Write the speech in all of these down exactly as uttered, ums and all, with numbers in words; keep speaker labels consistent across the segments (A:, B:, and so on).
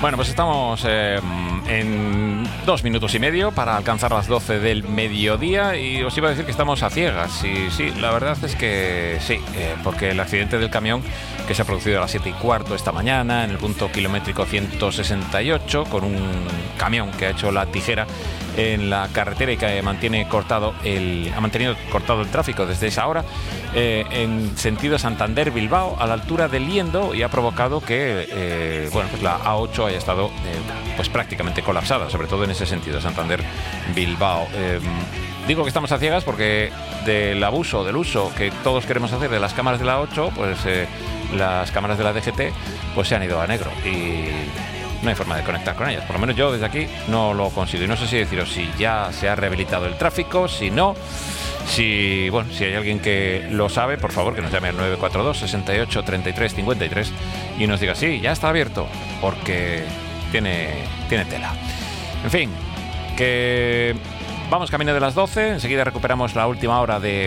A: Bueno, pues estamos eh, en dos minutos y medio para alcanzar las doce del mediodía y os iba a decir que estamos a ciegas. Y sí, la verdad es que sí, eh, porque el accidente del camión que se ha producido a las siete y cuarto esta mañana en el punto kilométrico ciento sesenta y ocho con un camión que ha hecho la tijera en la carretera y que mantiene cortado el, ha mantenido cortado el tráfico desde esa hora eh, en sentido Santander-Bilbao a la altura de Liendo y ha provocado que eh, bueno, pues la A ocho haya estado eh, pues prácticamente colapsada, sobre todo en ese sentido, Santander-Bilbao. Eh, digo que estamos a ciegas porque del abuso, del uso que todos queremos hacer de las cámaras de la A ocho, pues eh, las cámaras de la D G T pues se han ido a negro y no hay forma de conectar con ellas. Por lo menos yo desde aquí no lo consigo. Y no sé si deciros si ya se ha rehabilitado el tráfico, si no, si bueno, si hay alguien que lo sabe, por favor que nos llame al nueve cuatro dos, sesenta y ocho, treinta y tres, cincuenta y tres y nos diga sí, ya está abierto, porque tiene, tiene tela. En fin, que vamos camino de las doce. Enseguida recuperamos la última hora de,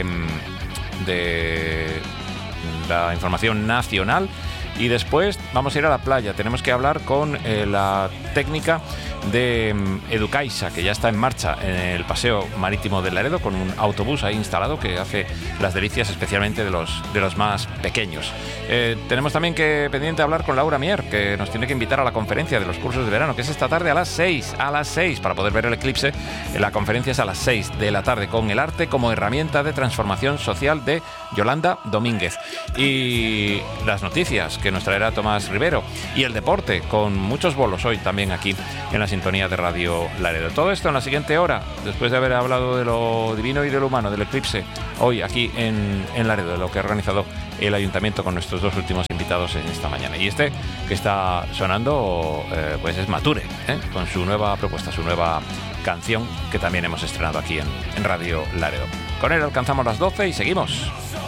A: de la información nacional. Y después vamos a ir a la playa. Tenemos que hablar con eh, la técnica de um, Educaixa, que ya está en marcha en el paseo marítimo de Laredo, con un autobús ahí instalado que hace las delicias especialmente de los, de los más pequeños. Eh, tenemos también que pendiente hablar con Laura Mier, que nos tiene que invitar a la conferencia de los cursos de verano, que es esta tarde a las seis, a las seis, para poder ver el eclipse. La conferencia es a las seis de la tarde, con el arte como herramienta de transformación social, de Yolanda Domínguez. Y las noticias que nos traerá Tomás Rivero, y el deporte con muchos bolos hoy también aquí en la sintonía de Radio Laredo. Todo esto en la siguiente hora, después de haber hablado de lo divino y de lo humano, del eclipse, hoy aquí en, en Laredo, de lo que ha organizado el ayuntamiento con nuestros dos últimos invitados en esta mañana. Y este que está sonando eh, pues es Mature, ¿eh? con su nueva propuesta, su nueva canción, que también hemos estrenado aquí en, en Radio Laredo. Con él alcanzamos las doce y seguimos.